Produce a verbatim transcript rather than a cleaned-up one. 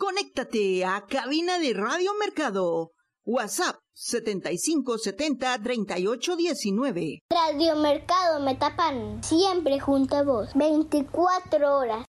Conéctate a cabina de Radio Mercado. WhatsApp setenta y cinco setenta treinta y ocho diecinueve. Radio Mercado Metapan, siempre junto a vos, veinticuatro horas.